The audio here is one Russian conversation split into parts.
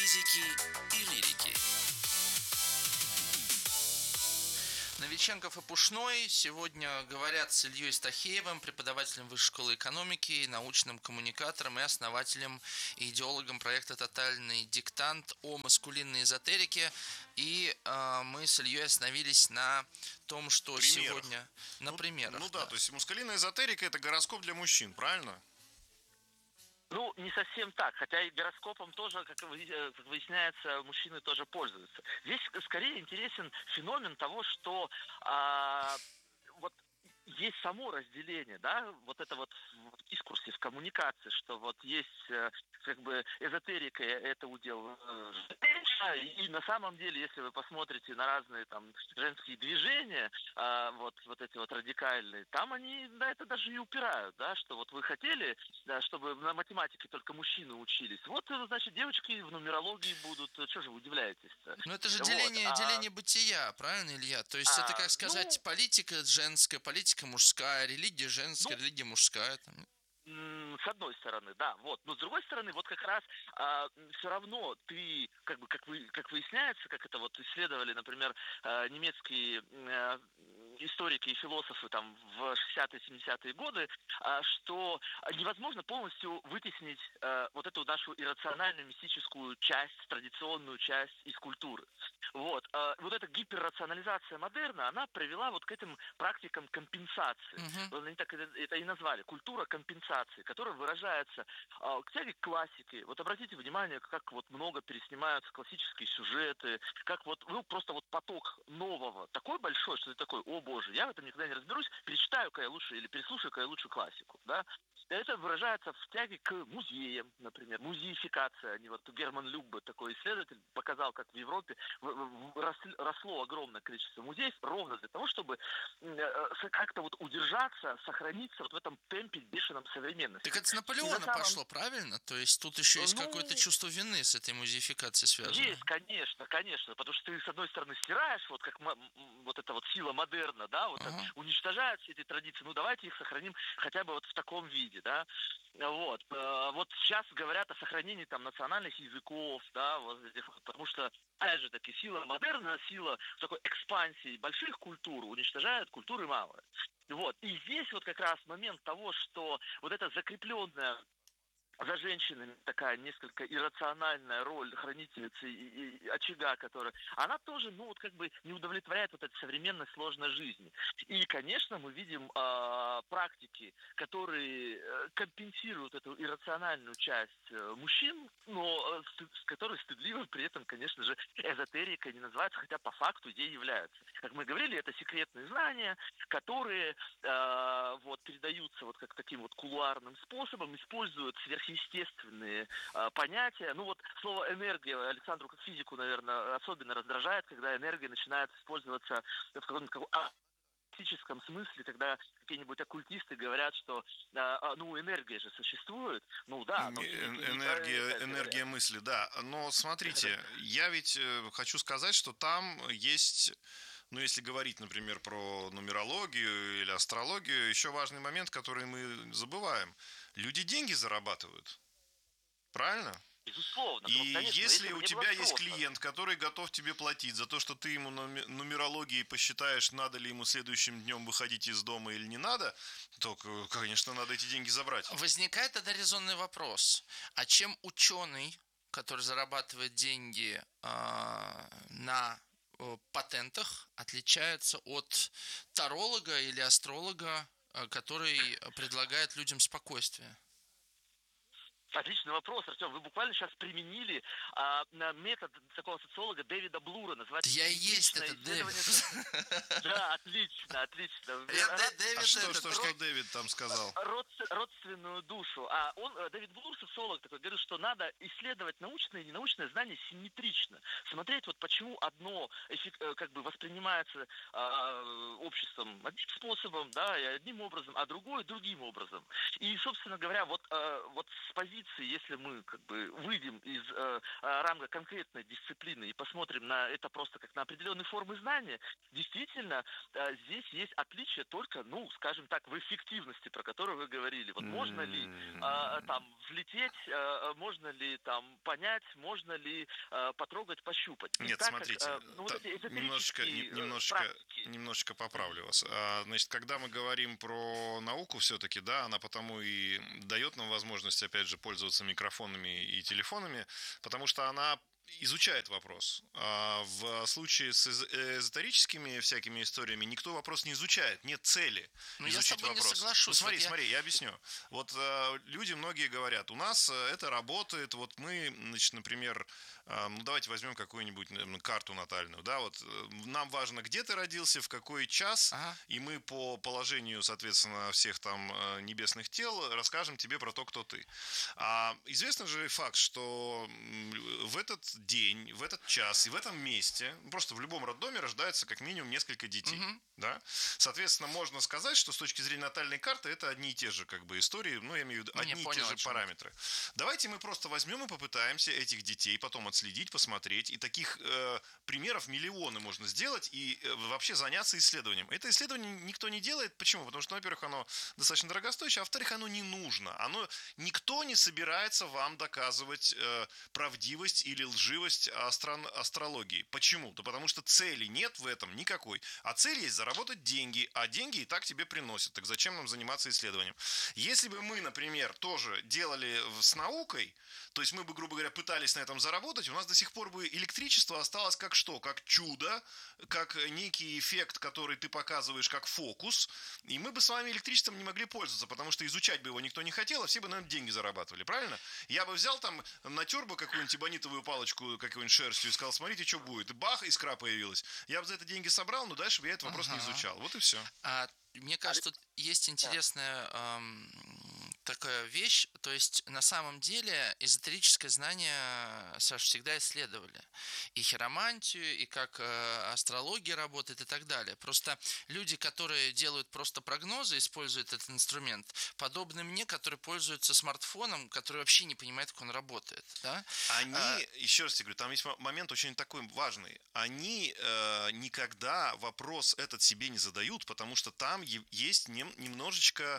физики и лирики. Новиченков и Пушной сегодня говорят с Ильей Стахеевым, преподавателем Высшей школы экономики, научным коммуникатором и основателем и идеологом проекта «Тотальный диктант» о маскулинной эзотерике. И мы с Ильей остановились на том, что сегодня... На примерах. Ну да, то есть маскулинная эзотерика – это гороскоп для мужчин, правильно? Ну, не совсем так, хотя и гороскопом тоже, как выясняется, мужчины тоже пользуются. Здесь скорее интересен феномен того, что вот есть само разделение, да, вот это вот в дискурсе, в коммуникации, что вот есть как бы эзотерика, это удел женщина, и на самом деле, если вы посмотрите на разные там женские движения, вот эти вот радикальные, там они на это даже и упирают, да, что вот вы хотели, да, чтобы на математике только мужчины учились, вот, значит, девочки в нумерологии будут, что же вы удивляетесь-то? Ну это же деление бытия, правильно, Илья? То есть это, как сказать, политика женская, политика мужская, религия женская, религия мужская. Там. С одной стороны, да, вот. Но с другой стороны, вот как раз все равно ты, как бы, как выясняется, как это вот исследовали, например, немецкие историки и философы там в 60-70-е годы, что невозможно полностью вытеснить вот эту нашу иррациональную мистическую часть, традиционную часть из культуры. Вот. Вот эта гиперрационализация модерна, она привела вот к этим практикам компенсации. Они так это и назвали. Культура компенсации, которая выражается к тяге к классике. Вот обратите внимание, как вот много переснимаются классические сюжеты, как вот, ну, просто вот поток нового такой большой, что ты такой, о боже, я в этом никогда не разберусь, перечитаю-ка я лучше или переслушаю-ка я лучше классику, да. Это выражается в тяге к музеям, например, музеификация. Они вот Герман Люббе, такой исследователь, показал, как в Европе росло огромное количество музеев ровно для того, чтобы как-то вот удержаться, сохраниться вот в этом темпе бешеном современности. Так это с Наполеона пошло, правильно? То есть тут еще есть какое-то чувство вины с этой музеификацией связано. Есть, конечно, потому что ты, с одной стороны, стираешь, вот как вот эта вот сила модерна, да, вот уничтожают все эти традиции, ну давайте их сохраним хотя бы вот в таком виде, да. Вот. Вот сейчас говорят о сохранении там национальных языков, да, вот этих, потому что, опять же таки, сила модерна, сила такой экспансии больших культур уничтожает культуры малые. Вот. И здесь вот как раз момент того, что вот эта закрепленная за женщинами такая несколько иррациональная роль хранительницы и очага, которая, она тоже, ну, вот как бы не удовлетворяет вот этой современной сложной жизни. И, конечно, мы видим практики, которые компенсируют эту иррациональную часть мужчин, но с которой стыдливо при этом, конечно же, эзотерикой не называется, хотя по факту ей являются. Как мы говорили, это секретные знания, которые вот передаются вот как таким вот кулуарным способом, используют сверхъестественные понятия. Ну вот слово энергия Александру как физику, наверное, особенно раздражает, когда энергия начинает использоваться в каком-то практическом смысле, когда какие-нибудь оккультисты говорят, что ну энергия же существует, ну да. Но энергия мысли, да. Но смотрите, я ведь хочу сказать, что там есть... Ну, если говорить, например, про нумерологию или астрологию, еще важный момент, который мы забываем. Люди деньги зарабатывают. Правильно? Безусловно. И конечно, если у тебя есть клиент, который готов тебе платить за то, что ты ему нумерологией посчитаешь, надо ли ему следующим днем выходить из дома или не надо, то, конечно, надо эти деньги забрать. Возникает тогда резонный вопрос. А чем ученый, который зарабатывает деньги на патентах, отличается от таролога или астролога, который предлагает людям спокойствие? Отличный вопрос, Артем. Вы буквально сейчас применили метод такого социолога Дэвида Блура. Называется я и есть этот Дэвид. Да, отлично. Что Дэвид там сказал? Родственную душу. Дэвид Блур, социолог, такой, говорит, что надо исследовать научное и ненаучное знание симметрично. Смотреть, вот почему одно как бы воспринимается обществом одним способом, да, и одним образом, а другое другим образом. И, собственно говоря, вот с позиции традиции, если мы как бы выйдем из рамка конкретной дисциплины и посмотрим на это просто как на определенные формы знания, действительно, здесь есть отличие только, ну, скажем так, в эффективности, про которую вы говорили. Вот можно ли там влететь, можно ли там понять, можно ли потрогать, пощупать. И Нет, так смотрите, как, вот эти немножечко поправлю вас. Значит, когда мы говорим про науку все-таки, да, она потому и дает нам возможность, опять же, пользоваться микрофонами и телефонами, потому что она изучает вопрос. А в случае с эзотерическими всякими историями никто вопрос не изучает, нет цели изучить я с тобой вопрос. Не соглашусь. Ну, смотри, я объясню. Вот люди многие говорят, у нас это работает, вот мы, значит, например, ну давайте возьмем какую-нибудь карту натальную, да, вот нам важно, где ты родился, в какой час, и мы по положению, соответственно, всех там небесных тел расскажем тебе про то, кто ты. А известный же факт, что в этот день, в этот час и в этом месте, просто в любом роддоме рождается как минимум несколько детей, да. Соответственно, можно сказать, что с точки зрения натальной карты это одни и те же как бы истории, ну я имею в виду одни и те же параметры. Давайте мы просто возьмем и попытаемся этих детей потом отследить, посмотреть, и таких примеров миллионы можно сделать и вообще заняться исследованием. Это исследование никто не делает, почему? Потому что, во-первых, оно достаточно дорогостоящее, а во-вторых, оно не нужно. Никто не собирается вам доказывать правдивость или лживость астрологии. Почему? Да потому что цели нет в этом никакой. А цель есть заработать деньги, а деньги и так тебе приносят. Так зачем нам заниматься исследованием? Если бы мы, например, тоже делали с наукой, то есть мы бы, грубо говоря, пытались на этом заработать, у нас до сих пор бы электричество осталось как что? Как чудо, как некий эффект, который ты показываешь как фокус, и мы бы с вами электричеством не могли пользоваться, потому что изучать бы его никто не хотел, а все бы на этом деньги зарабатывали, правильно? Я бы взял там, натер бы какую-нибудь эбонитовую палочку, какую-нибудь шерстью и сказал, смотрите, что будет, и бах, искра появилась. Я бы за это деньги собрал, но дальше бы я этот вопрос не изучал. Вот и все. Мне кажется, тут есть интересная такая вещь, то есть на самом деле эзотерическое знание, Саш, всегда исследовали. И хиромантию, и как астрология работает и так далее. Просто люди, которые делают просто прогнозы, используют этот инструмент, подобны мне, которые пользуются смартфоном, который вообще не понимает, как он работает. Да? Еще раз тебе говорю, там есть момент очень такой важный. Они никогда вопрос этот себе не задают, потому что там есть немножечко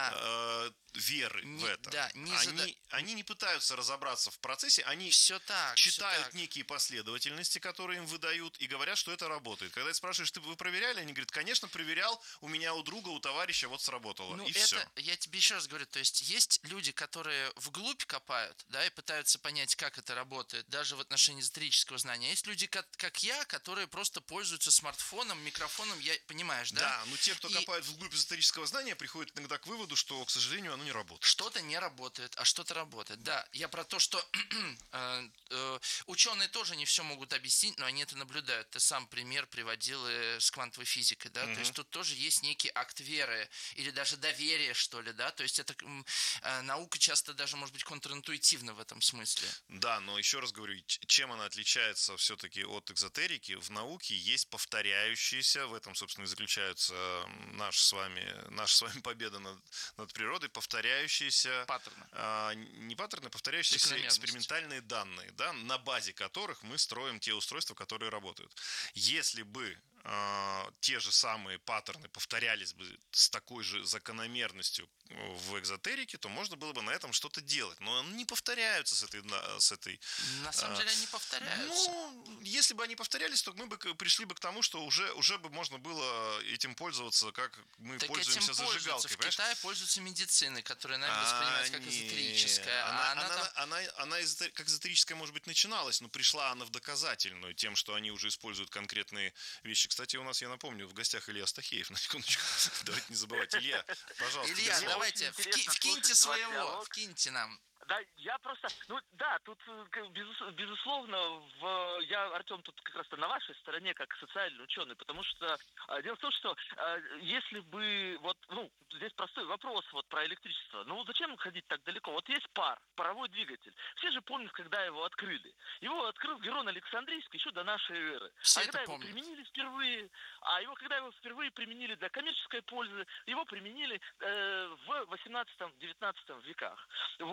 веры в это. Да, они не пытаются разобраться в процессе, они читают некие последовательности, которые им выдают, и говорят, что это работает. Когда ты спрашиваешь, вы проверяли? Они говорят, конечно, проверял, у меня, у друга, у товарища вот сработало. И все. Я тебе еще раз говорю, то есть люди, которые вглубь копают, да, и пытаются понять, как это работает, даже в отношении эзотерического знания. Есть люди, как я, которые просто пользуются смартфоном, микрофоном, понимаешь, да? Да, но те, кто копают вглубь эзотерического знания, приходят иногда к выводу, что, к сожалению, оно не работает. Что-то не работает, а что-то работает. Да, я про то, что ученые тоже не все могут объяснить, но они это наблюдают. Ты сам пример приводил с квантовой физикой, да, то есть тут тоже есть некий акт веры или даже доверия, что ли, да, то есть это наука часто даже может быть контринтуитивна в этом смысле. Да, но еще раз говорю, чем она отличается все-таки от экзотерики? В науке есть повторяющиеся, в этом, собственно, и заключается наша с вами победа над природой, повторяющиеся паттерны. Не паттерны, повторяющиеся экспериментальные данные, да, на базе которых мы строим те устройства, которые работают. Если бы те же самые паттерны повторялись бы с такой же закономерностью в экзотерике, то можно было бы на этом что-то делать. Но они не повторяются с этой... На самом деле они повторяются. Ну, если бы они повторялись, то мы бы пришли бы к тому, что уже бы можно было этим пользоваться, как мы пользуемся зажигалкой. В Китае пользуются медициной, которая нами воспринимается как эзотерическая. Она как эзотерическая, может быть, начиналась, но пришла она в доказательную тем, что они уже используют конкретные вещи. Кстати, у нас, я напомню, в гостях Илья Стахеев, на секундочку. Давайте не забывать. Илья, пожалуйста. Илья, давайте, вкиньте своего, вкиньте нам. Да, я просто, тут, безусловно, я, Артем, тут как раз-то на вашей стороне, как социальный ученый, потому что дело в том, что если бы, здесь простой вопрос про электричество, зачем ходить так далеко? Вот есть паровой двигатель. Все же помнят, когда его открыли. Его открыл Герон Александрийский еще до нашей эры. Все когда это его помнят. применили впервые, когда его впервые применили для коммерческой пользы, его применили в 18-19 веках. Вот, то есть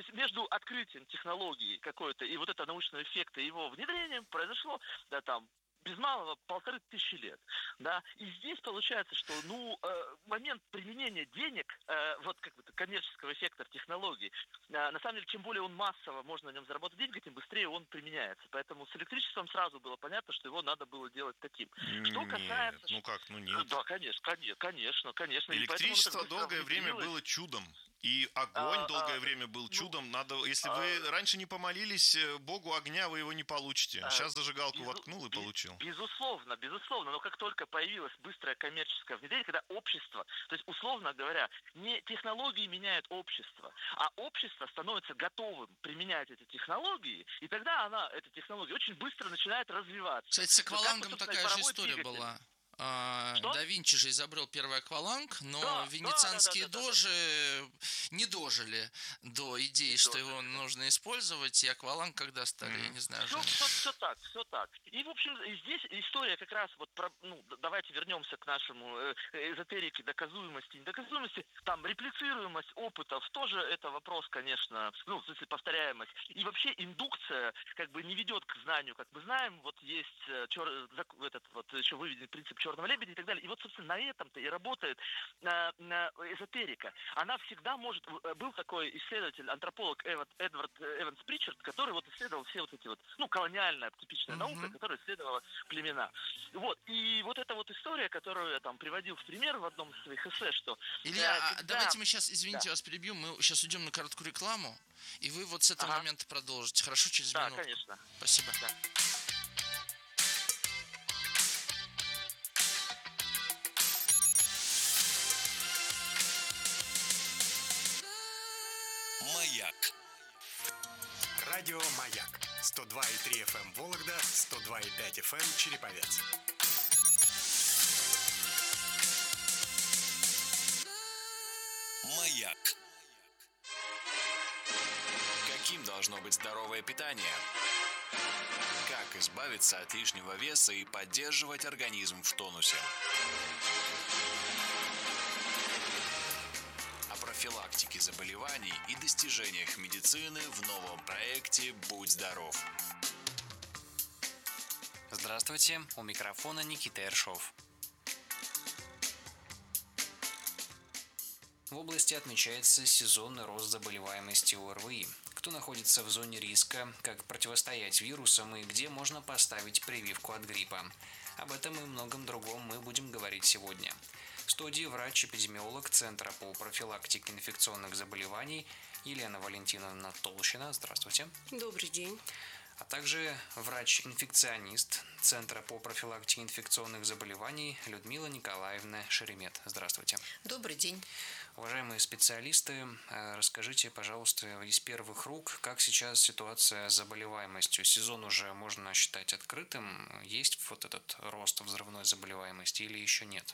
между открытием технологии какой-то и вот этого научного эффекта и его внедрением произошло, да, там, без малого 1500 лет, да, и здесь получается, что, момент применения денег, вот как бы коммерческого эффекта в технологии, на самом деле, чем более он массово можно на нем заработать деньги, тем быстрее он применяется, поэтому с электричеством сразу было понятно, что его надо было делать таким. Что касается... Нет. Да, конечно. Электричество долгое время было чудом. И огонь долгое время был чудом. Если вы раньше не помолились Богу огня, вы его не получите. Сейчас зажигалку воткнул и получил. Безусловно. Но как только появилось быстрое коммерческое внедрение, когда общество, то есть, условно говоря, не технологии меняют общество, а общество становится готовым применять эти технологии, и тогда эта технология очень быстро начинает развиваться. Кстати, с аквалангом такая же история была. Да Винчи же изобрел первый акваланг, но венецианские дожи не дожили до идеи, что его нужно использовать, и акваланг когда стали, я не знаю. Все так. И, в общем, здесь история как раз вот про, давайте вернемся к нашему эзотерике доказуемости, недоказуемости, там реплицируемость опытов, тоже это вопрос, конечно, в смысле повторяемость. И вообще индукция как бы не ведет к знанию, как мы знаем, вот есть еще выведенный принцип черного лебедя и так далее. И вот, собственно, на этом-то и работает эзотерика. Она всегда может... Был такой исследователь, антрополог Эдвард Эванс Причард, который вот исследовал все вот эти вот, колониальная, типичная наука, которая исследовала племена. Вот. И вот эта вот история, которую я там приводил в пример в одном из своих эссе, что... Илья, давайте мы сейчас, извините, вас перебью, мы сейчас уйдем на короткую рекламу, и вы вот с этого момента продолжите. Хорошо, через минуту? Да, конечно. Спасибо. Да. Маяк. Радио Маяк. 102,3 FM Вологда, 102,5 FM Череповец. Маяк. Каким должно быть здоровое питание? Как избавиться от лишнего веса и поддерживать организм в тонусе? О профилактике заболеваний и достижениях медицины в новом проекте «Будь здоров». Здравствуйте, у микрофона Никита Ершов. В области отмечается сезонный рост заболеваемости ОРВИ. Кто находится в зоне риска, как противостоять вирусам и где можно поставить прививку от гриппа. Об этом и многом другом мы будем говорить сегодня. В студии врач-эпидемиолог Центра по профилактике инфекционных заболеваний Елена Валентиновна Толщина. Здравствуйте. Добрый день. А также врач-инфекционист Центра по профилактике инфекционных заболеваний Людмила Николаевна Шеремет. Здравствуйте. Добрый день. Уважаемые специалисты, расскажите, пожалуйста, из первых рук, как сейчас ситуация с заболеваемостью? Сезон уже можно считать открытым? Есть вот этот рост взрывной заболеваемости или еще нет?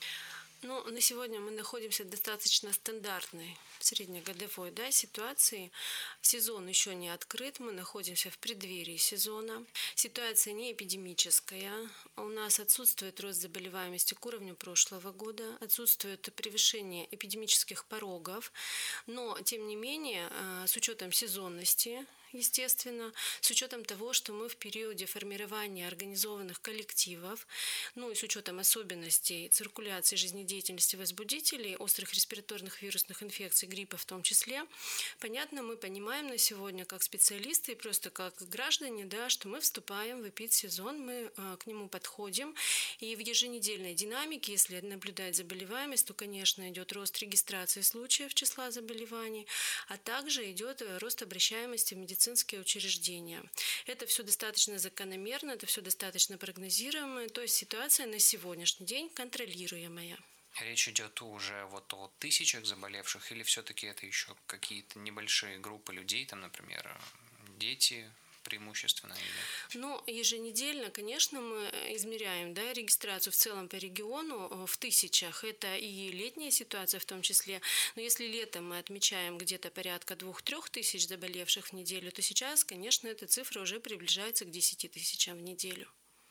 На сегодня мы находимся в достаточно стандартной среднегодовой ситуации. Сезон еще не открыт, мы находимся в преддверии сезона. Ситуация не эпидемическая. У нас отсутствует рост заболеваемости к уровню прошлого года, отсутствует превышение эпидемических порогов. Но, тем не менее, с учетом сезонности, естественно, с учетом того, что мы в периоде формирования организованных коллективов, и с учетом особенностей циркуляции жизнедеятельности возбудителей, острых респираторных вирусных инфекций, гриппа в том числе, понятно, мы понимаем на сегодня как специалисты и просто как граждане, что мы вступаем в эпидсезон, мы к нему подходим, и в еженедельной динамике, если наблюдать заболеваемость, то, конечно, идет рост регистрации случаев числа заболеваний, а также идет рост обращаемости в медицинские учреждения. Это все достаточно закономерно, это все достаточно прогнозируемо, то есть ситуация на сегодняшний день контролируемая. Речь идет уже о тысячах заболевших или все-таки это еще какие-то небольшие группы людей, там, например, дети преимущественно? Еженедельно, конечно, мы измеряем регистрацию в целом по региону в тысячах. Это и летняя ситуация в том числе. Но если летом мы отмечаем где-то порядка 2-3 тысяч заболевших в неделю, то сейчас, конечно, эта цифра уже приближается к 10 тысячам в неделю.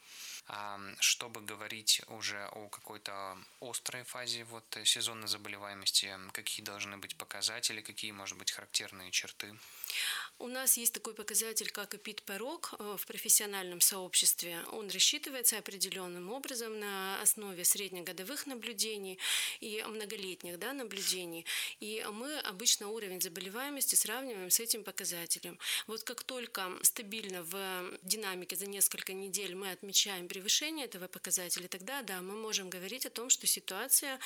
А чтобы говорить уже о какой-то острой фазе сезонной заболеваемости, какие должны быть показатели, какие, может быть, характерные черты? У нас есть такой показатель, как эпид-порог в профессиональном сообществе. Он рассчитывается определенным образом на основе среднегодовых наблюдений и многолетних наблюдений. И мы обычно уровень заболеваемости сравниваем с этим показателем. Вот как только стабильно в динамике за несколько недель мы отмечаем превышение этого показателя, тогда да, мы можем говорить о том, что ситуация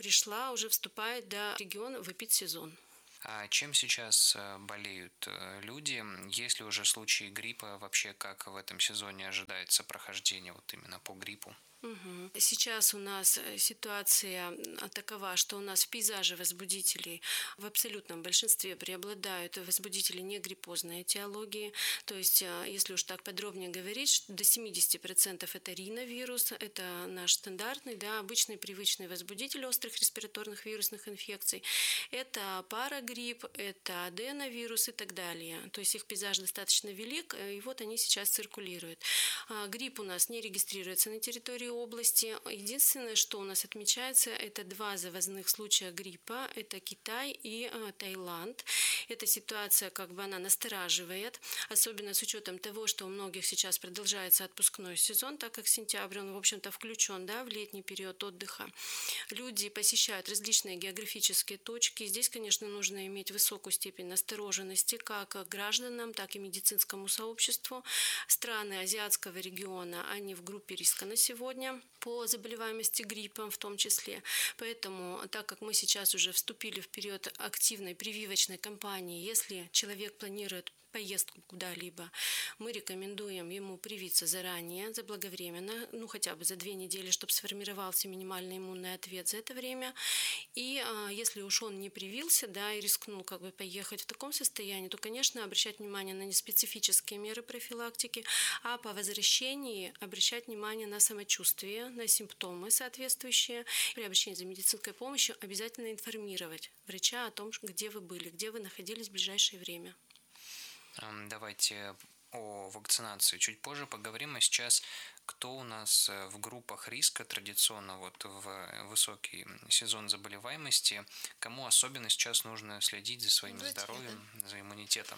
вступает до региона в эпид-сезон. А чем сейчас болеют люди? Есть ли уже случаи гриппа? Вообще, как в этом сезоне ожидается прохождение именно по гриппу? Сейчас у нас ситуация такова, что у нас в пейзаже возбудителей в абсолютном большинстве преобладают возбудители негриппозной этиологии. То есть, если уж так подробнее говорить, до 70% это риновирус, это наш стандартный, обычный привычный возбудитель острых респираторных вирусных инфекций. Это парагрипп, это аденовирус и так далее. То есть их пейзаж достаточно велик, и они сейчас циркулируют. Грипп у нас не регистрируется на территории области. Единственное, что у нас отмечается, это 2 завозных случая гриппа. Это Китай и Таиланд. Эта ситуация она настораживает, особенно с учетом того, что у многих сейчас продолжается отпускной сезон, так как сентябрь, он, в общем-то, включен в летний период отдыха. Люди посещают различные географические точки. Здесь, конечно, нужно иметь высокую степень настороженности как гражданам, так и медицинскому сообществу. Страны азиатского региона, они в группе риска на сегодня по заболеваемости гриппом в том числе. Поэтому, так как мы сейчас уже вступили в период активной прививочной кампании, если человек планирует поездку куда-либо, мы рекомендуем ему привиться заранее, заблаговременно, хотя бы за 2 недели, чтобы сформировался минимальный иммунный ответ за это время. И если уж он не привился, и рискнул поехать в таком состоянии, то, конечно, обращать внимание на неспецифические меры профилактики, а по возвращении обращать внимание на самочувствие, на симптомы соответствующие. При обращении за медицинской помощью обязательно информировать врача о том, где вы были, где вы находились в ближайшее время. Давайте о вакцинации чуть позже поговорим, а сейчас кто у нас в группах риска традиционно в высокий сезон заболеваемости, кому особенно сейчас нужно следить за своим здоровьем, за иммунитетом?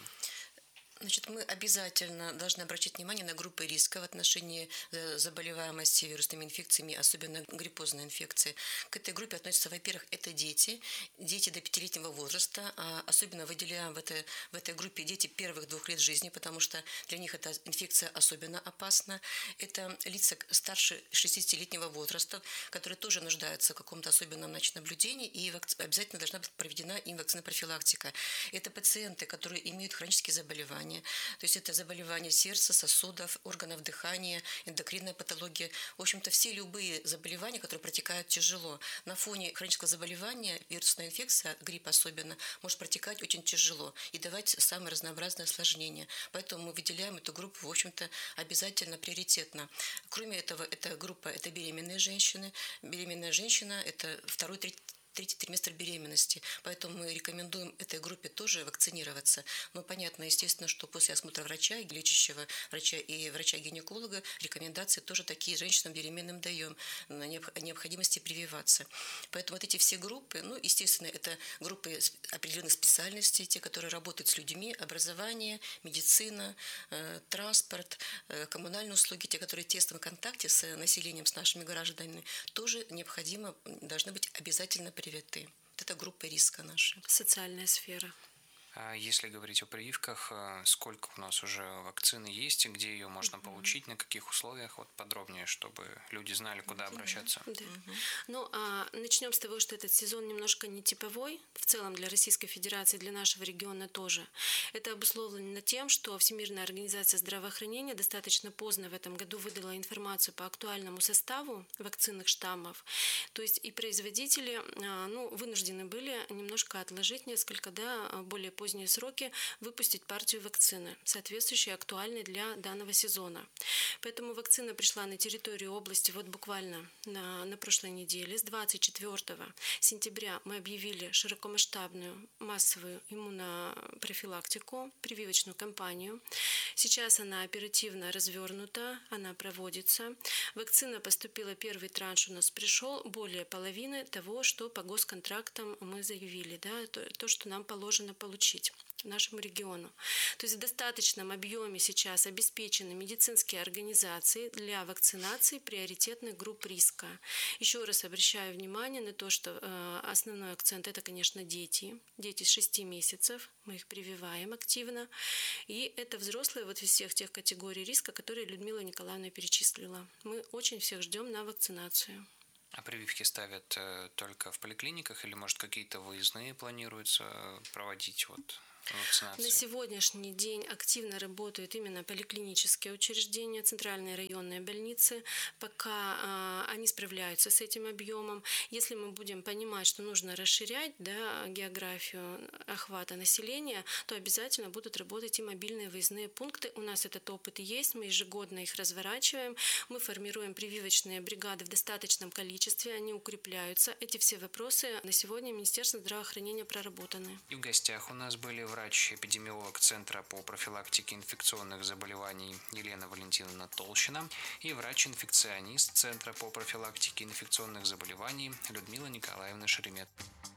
Мы обязательно должны обращать внимание на группы риска в отношении заболеваемости вирусными инфекциями, особенно гриппозной инфекции. К этой группе относятся, во-первых, это дети до 5-летнего возраста. Особенно выделяем в этой группе дети первых 2 лет жизни, потому что для них эта инфекция особенно опасна. Это лица старше 60-летнего возраста, которые тоже нуждаются в каком-то особенном наблюдении, и обязательно должна быть проведена им вакцинопрофилактика. Это пациенты, которые имеют хронические заболевания, то есть это заболевания сердца, сосудов, органов дыхания, эндокринная патология. В общем-то, все любые заболевания, которые протекают тяжело. На фоне хронического заболевания вирусная инфекция, грипп особенно, может протекать очень тяжело и давать самые разнообразные осложнения. Поэтому мы выделяем эту группу, в общем-то, обязательно приоритетно. Кроме этого, эта группа – это беременные женщины. Беременная женщина – это 2-3 третий триместр беременности. Поэтому мы рекомендуем этой группе тоже вакцинироваться. Но понятно, естественно, что после осмотра врача, лечащего врача и врача-гинеколога, рекомендации тоже такие женщинам беременным даем о необходимости прививаться. Поэтому вот эти все группы, естественно, это группы определенных специальностей, те, которые работают с людьми, образование, медицина, транспорт, коммунальные услуги, те, которые в тесном контакте с населением, с нашими гражданами, тоже необходимо, должны быть обязательно привиты. Это группа риска наша. Социальная сфера. А если говорить о прививках, сколько у нас уже вакцины есть, где ее можно получить, на каких условиях, подробнее, чтобы люди знали, куда обращаться. Да. Начнем с того, что этот сезон немножко не типовой, в целом для Российской Федерации, для нашего региона тоже. Это обусловлено тем, что Всемирная организация здравоохранения достаточно поздно в этом году выдала информацию по актуальному составу вакцинных штаммов. То есть и производители вынуждены были немножко отложить несколько, более поздние сроки выпустить партию вакцины, соответствующей актуальной для данного сезона. Поэтому вакцина пришла на территорию области буквально на прошлой неделе. С 24 сентября мы объявили широкомасштабную массовую иммунопрофилактику, прививочную кампанию. Сейчас она оперативно развернута, она проводится. Вакцина поступила, первый транш у нас пришел, более половины того, что по госконтрактам мы заявили, да, то, что нам положено получить нашему региону. То есть в достаточном объеме сейчас обеспечены медицинские организации для вакцинации приоритетных групп риска. Еще раз обращаю внимание на то, что основной акцент – это, конечно, дети. Дети с 6 месяцев, мы их прививаем активно. И это взрослые вот из всех тех категорий риска, которые Людмила Николаевна перечислила. Мы очень всех ждем на вакцинацию. А прививки ставят только в поликлиниках или, может, какие-то выездные планируется проводить вакцинацию? На сегодняшний день активно работают именно поликлинические учреждения, центральные районные больницы. Пока они справляются с этим объемом. Если мы будем понимать, что нужно расширять, да, географию охвата населения, то обязательно будут работать и мобильные выездные пункты. У нас этот опыт есть, мы ежегодно их разворачиваем. Мы формируем прививочные бригады в достаточном количестве, они укрепляются. Эти все вопросы на сегодня Министерство здравоохранения проработаны. И в гостях у нас были врач-эпидемиолог Центра по профилактике инфекционных заболеваний Елена Валентиновна Толщина и врач-инфекционист Центра по профилактике инфекционных заболеваний Людмила Николаевна Шеремет.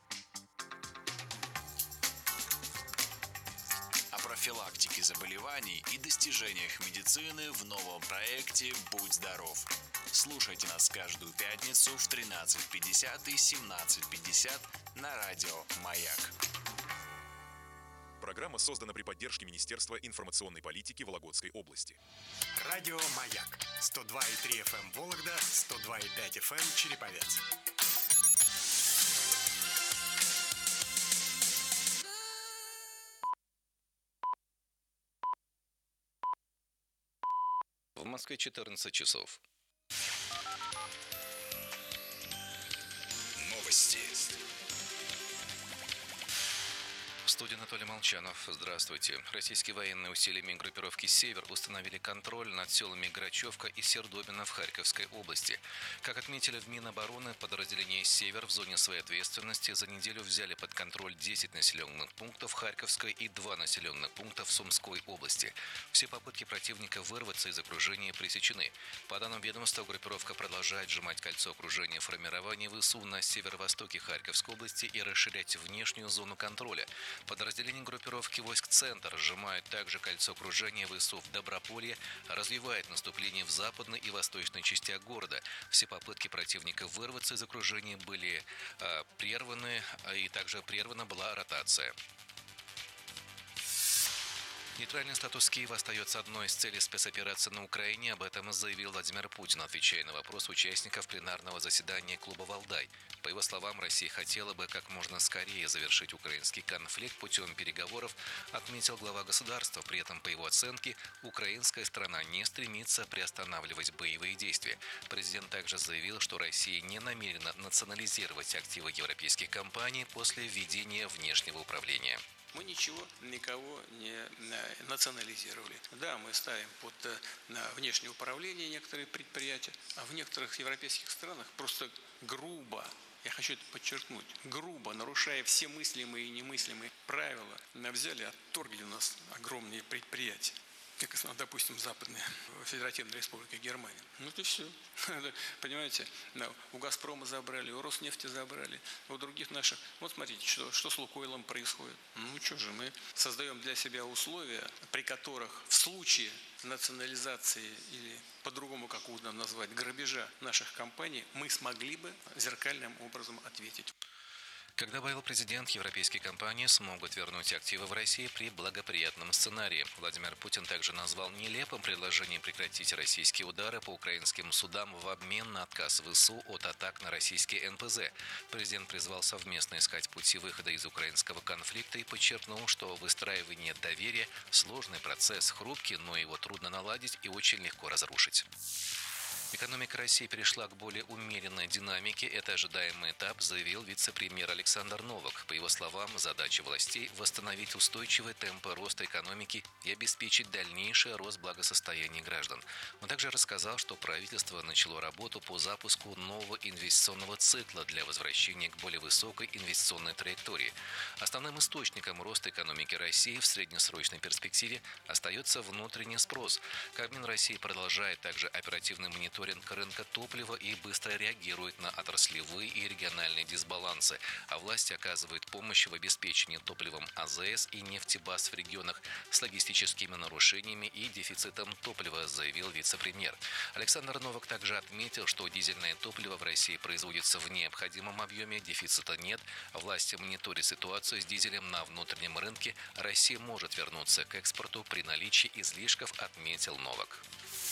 О профилактике заболеваний и достижениях медицины в новом проекте «Будь здоров». Слушайте нас каждую пятницу в 13:50 и 17:50 на радио «Маяк». Программа создана при поддержке Министерства информационной политики Вологодской области. Радио «Маяк» 102,3 FM Вологда, 102,5 FM Череповец. В Москве 14 часов. Новости. В студии Анатолий Молчанов. Здравствуйте. Российские военные усилиями группировки «Север» установили контроль над селами Грачевка и Сердобино в Харьковской области. Как отметили в Минобороны, подразделение «Север» в зоне своей ответственности за неделю взяли под контроль 10 населенных пунктов Харьковской и 2 населенных пункта в Сумской области. Все попытки противника вырваться из окружения пресечены. По данным ведомства, группировка продолжает сжимать кольцо окружения формирования ВСУ на северо-востоке Харьковской области и расширять внешнюю зону контроля. Подразделение группировки войск «Центр» сжимает также кольцо окружения ВСУ в Доброполье, развивает наступление в западной и восточной частях города. Все попытки противника вырваться из окружения были прерваны, и также прервана была ротация. Нейтральный статус Киева остается одной из целей спецоперации на Украине. Об этом заявил Владимир Путин, отвечая на вопрос участников пленарного заседания клуба «Валдай». По его словам, Россия хотела бы как можно скорее завершить украинский конфликт путем переговоров, отметил глава государства. При этом, по его оценке, украинская сторона не стремится приостанавливать боевые действия. Президент также заявил, что Россия не намерена национализировать активы европейских компаний после введения внешнего управления. Мы ничего, никого не национализировали. Да, мы ставим под внешнее управление некоторые предприятия, а в некоторых европейских странах просто грубо, я хочу это подчеркнуть, грубо, нарушая все мыслимые и немыслимые правила, взяли, отторгли у нас огромные предприятия. Как, допустим, Западная Федеративная Республика Германия. Ну, это все. Понимаете, у «Газпрома» забрали, у «Роснефти» забрали, у других наших. Вот смотрите, что с «Лукойлом» происходит. Ну, что же, мы создаем для себя условия, при которых в случае национализации или по-другому, как угодно назвать, грабежа наших компаний, мы смогли бы зеркальным образом ответить. Когда добавил президент, европейские компании смогут вернуть активы в России при благоприятном сценарии. Владимир Путин также назвал нелепым предложение прекратить российские удары по украинским судам в обмен на отказ ВСУ от атак на российские НПЗ. Президент призвал совместно искать пути выхода из украинского конфликта и подчеркнул, что выстраивание доверия – сложный процесс, хрупкий, но его трудно наладить и очень легко разрушить. Экономика России перешла к более умеренной динамике. Это ожидаемый этап, заявил вице-премьер Александр Новак. По его словам, задача властей – восстановить устойчивые темпы роста экономики и обеспечить дальнейший рост благосостояния граждан. Он также рассказал, что правительство начало работу по запуску нового инвестиционного цикла для возвращения к более высокой инвестиционной траектории. Основным источником роста экономики России в среднесрочной перспективе остается внутренний спрос. Кабмин России продолжает также оперативный мониторинг рынка топлива и быстро реагирует на отраслевые и региональные дисбалансы, а власти оказывают помощь в обеспечении топливом АЗС и нефтебаз в регионах с логистическими нарушениями и дефицитом топлива, заявил вице-премьер. Александр Новак также отметил, что дизельное топливо в России производится в необходимом объеме, дефицита нет, власти мониторят ситуацию с дизелем на внутреннем рынке, Россия может вернуться к экспорту при наличии излишков, отметил Новак.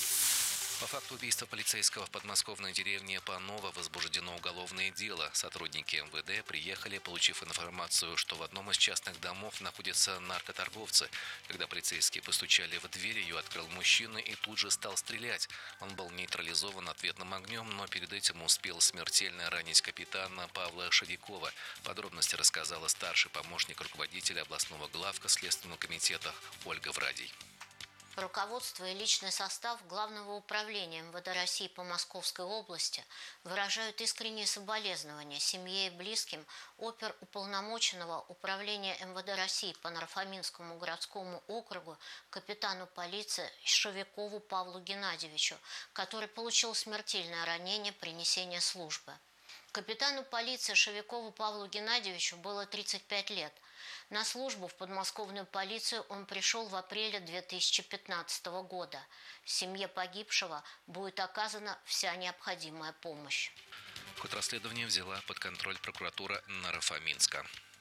По факту убийства полицейского в подмосковной деревне Паново возбуждено уголовное дело. Сотрудники МВД приехали, получив информацию, что в одном из частных домов находятся наркоторговцы. Когда полицейские постучали в дверь, ее открыл мужчина и тут же стал стрелять. Он был нейтрализован ответным огнем, но перед этим успел смертельно ранить капитана Павла Шевикова. Подробности рассказала старший помощник руководителя областного главка Следственного комитета Ольга Врадий. Руководство и личный состав Главного управления МВД России по Московской области выражают искренние соболезнования семье и близким оперуполномоченного управления МВД России по Нарфаминскому городскому округу капитану полиции Шевикову Павлу Геннадьевичу, который получил смертельное ранение при несении службы. Капитану полиции Шевикову Павлу Геннадьевичу было 35 лет. На службу в подмосковную полицию он пришел в апреле 2015 года. Семье погибшего будет оказана вся необходимая помощь. Ход расследования взяла под контроль прокуратура Нарфаминска.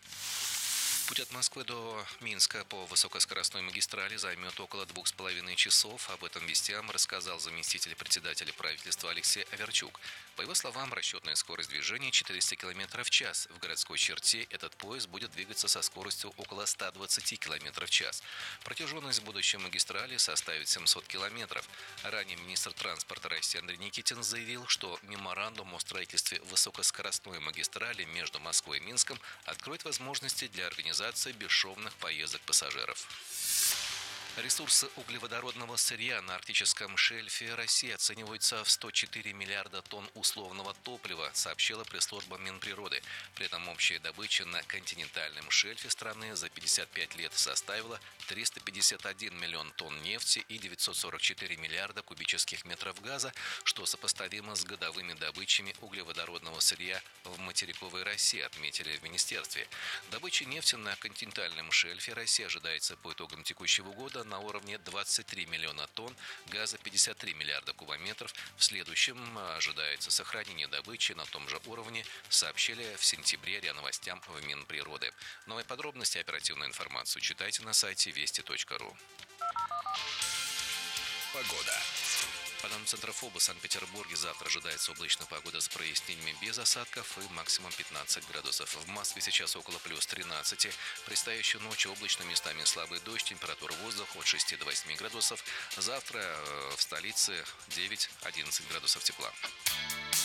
Путь от Москвы до Минска по высокоскоростной магистрали займет около 2,5 часов. Об этом вестям рассказал заместитель председателя правительства Алексей Аверчук. По его словам, расчетная скорость движения 400 км в час. В городской черте этот поезд будет двигаться со скоростью около 120 км в час. Протяженность будущей магистрали составит 700 км. Ранее министр транспорта России Андрей Никитин заявил, что меморандум о строительстве высокоскоростной магистрали между Москвой и Минском откроет возможности для организации бесшовных поездок пассажиров. Ресурсы углеводородного сырья на арктическом шельфе России оцениваются в 104 миллиарда тонн условного топлива, сообщила пресс-служба Минприроды. При этом общая добыча на континентальном шельфе страны за 55 лет составила 351 миллион тонн нефти и 944 миллиарда кубических метров газа, что сопоставимо с годовыми добычами углеводородного сырья в материковой России, отметили в министерстве. Добыча нефти на континентальном шельфе России ожидается по итогам текущего года на уровне 23 миллиона тонн, газа 53 миллиарда кубометров. В следующем ожидается сохранение добычи на том же уровне, сообщили в сентябре РИА Новостям в Минприроды. Новые подробности и оперативную информацию читайте на сайте вести.ру. Погода. По данным Центра ФОБа, в Санкт-Петербурге завтра ожидается облачная погода с прояснениями без осадков и максимум 15 градусов. В Москве сейчас около плюс 13. Предстоящую ночь облачно, местами слабый дождь, температура воздуха от 6 до 8 градусов. Завтра в столице 9-11 градусов тепла.